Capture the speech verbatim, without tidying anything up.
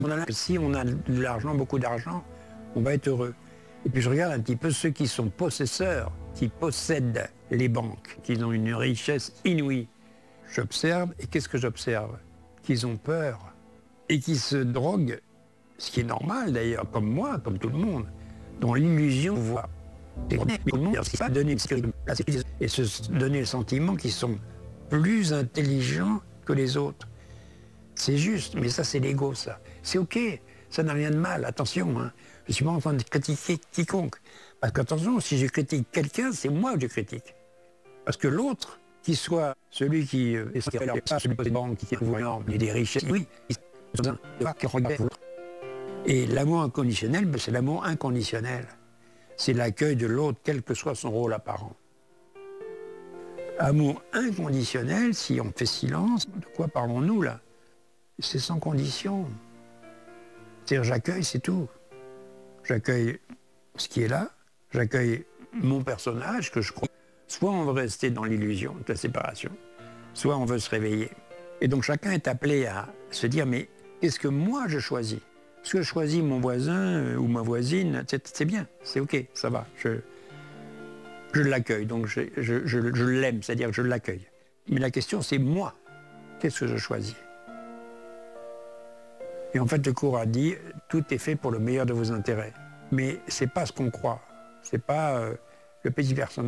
On a, si on a de l'argent, beaucoup d'argent, on va être heureux. Et puis je regarde un petit peu ceux qui sont possesseurs, qui possèdent les banques, qui ont une richesse inouïe. J'observe, et qu'est-ce que j'observe? Qu'ils ont peur et qu'ils se droguent, ce qui est normal d'ailleurs, comme moi, comme tout le monde, dans l'illusion de voir. Donner et se donner le sentiment qu'ils sont plus intelligents que les autres. C'est juste, mais ça c'est l'ego, ça. C'est ok, ça n'a rien de mal, attention, hein. Je ne suis pas en train de critiquer quiconque. Parce qu'attention, si je critique quelqu'un, c'est moi que je critique. Parce que l'autre, qu'il soit celui qui euh, est celui qui banque, qui est énorme, il a des richesses, oui, et l'amour inconditionnel, ben, c'est l'amour inconditionnel. C'est l'accueil de l'autre, quel que soit son rôle apparent. Amour inconditionnel, si on fait silence, de quoi parlons-nous là? C'est sans condition. C'est-à-dire j'accueille, c'est tout. J'accueille ce qui est là, j'accueille mon personnage que je crois. Soit on veut rester dans l'illusion de la séparation, soit on veut se réveiller. Et donc chacun est appelé à se dire, mais qu'est-ce que moi je choisis? Est-ce que je choisis mon voisin euh, ou ma voisine? C'est bien, c'est ok, ça va. Je, je l'accueille, donc je, je, je, je l'aime, c'est-à-dire que je l'accueille. Mais la question c'est moi, qu'est-ce que je choisis? Et en fait, le cours a dit, tout est fait pour le meilleur de vos intérêts. Mais c'est pas ce qu'on croit. C'est pas euh, le petit personnage.